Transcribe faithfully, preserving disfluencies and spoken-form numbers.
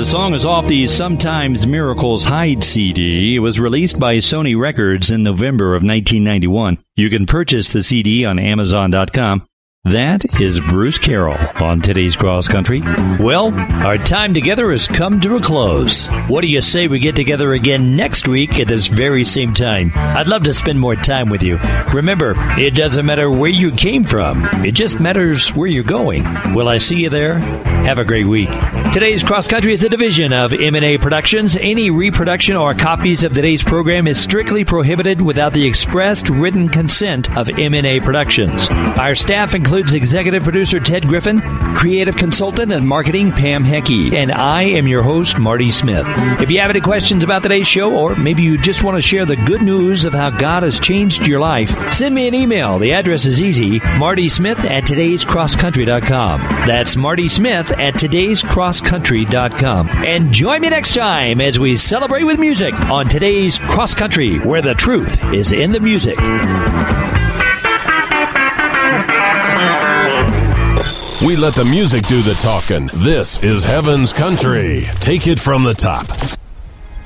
song is off the Sometimes Miracles Hide C D. It was released by Sony Records in November of nineteen ninety-one. You can purchase the C D on Amazon dot com. That is Bruce Carroll on today's Cross Country. Well, our time together has come to a close. What do you say we get together again next week at this very same time? I'd love to spend more time with you. Remember, it doesn't matter where you came from. It just matters where you're going. Will I see you there? Have a great week. Today's Cross Country is a division of M and A Productions. Any reproduction or copies of today's program is strictly prohibited without the expressed written consent of M and A Productions. Our staff includes executive producer Ted Griffin, creative consultant and marketing Pam Heckey, and I am your host, Marty Smith. If you have any questions about today's show, or maybe you just want to share the good news of how God has changed your life, send me an email. The address is easy, Marty Smith at todays cross country dot com. That's Marty Smith at todays cross country dot com. And join me next time as we celebrate with music on Today's Cross Country, where the truth is in the music. We let the music do the talking. This is Heaven's Country. Take it from the top.